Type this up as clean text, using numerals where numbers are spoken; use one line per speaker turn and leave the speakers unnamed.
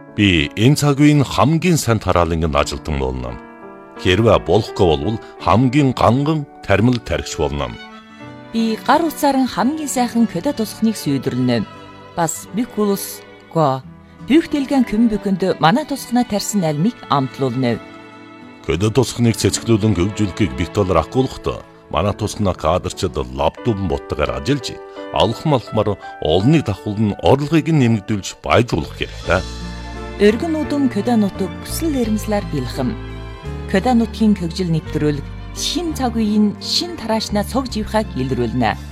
Би энэ цаг үеийн хамгийн сайн тараалангийн ажилтан болно. Хэрвээ болохгүй бол хамгийн ганган тармил тархич болно.
Би гар утсаар хамгийн сайхан көдө тусахныг сүйдрлэнэ. Бас бикулус го бүхтэлгэн көмбөкөнд манай тусахнаа тарьсан альмыг амтлуулна.
Көдө тусахныг цэцгэлүүлэн хөгжүүлэхийг битолор ахгуулахдаа манай тусахнаа кадрчид лаптоп боттойгоор ажиллаж алхмаар олныг давхуулн орлогыг нэмэгдүүлж баяжуулах хэрэгтэй.
Өргөн удам көдө нутаг хүсэл эрмслэр бэлхэм. Көдө нутгийн хөгжил нэвтрүүлэг шин цаг үеийн шин тараашнаа цог живхаг илрүүлнэ.